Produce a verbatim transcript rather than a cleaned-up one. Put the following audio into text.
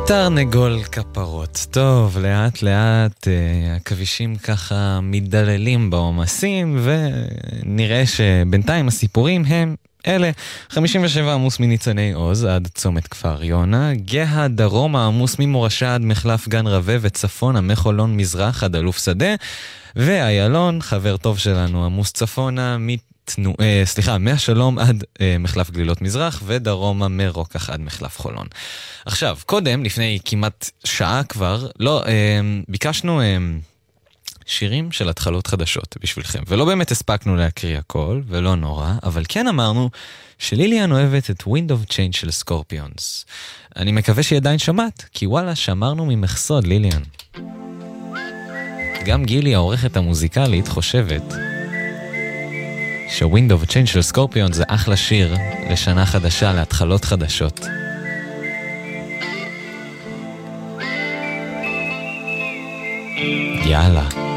תרנגול כפרות. טוב, לאט לאט אה, הכבישים ככה מדללים בעומסים, ונראה שבינתיים הסיפורים הם אלה: חמישים ושבע עמוס מניצני עוז עד צומת כפר יונה, גאה דרומה עמוס ממורשה עד מחלף גן רווה, וצפונה מחולון מזרח עד אלוף שדה, ואיילון, חבר טוב שלנו, עמוס צפונה מתנו, אה, סליחה, מהשלום עד אה, מחלף גלילות מזרח, ודרומה מרוקח עד מחלף חולון. עכשיו, קודם, לפני כמעט שעה כבר, לא, אה, ביקשנו אה, שירים של התחלות חדשות בשבילכם, ולא באמת הספקנו להקריא הכל, ולא נורא, אבל כן אמרנו שליליאן אוהבת את Wind of Change של סקורפיונס. אני מקווה שהיא עדיין שמעת, כי וואלה, שמרנו ממחסוד, ליליאן. גם גילי, העורכת המוזיקלית, חושבת ש-Wind of Change של סקורפיונס זה אחלה שיר לשנה חדשה, להתחלות חדשות. יאללה.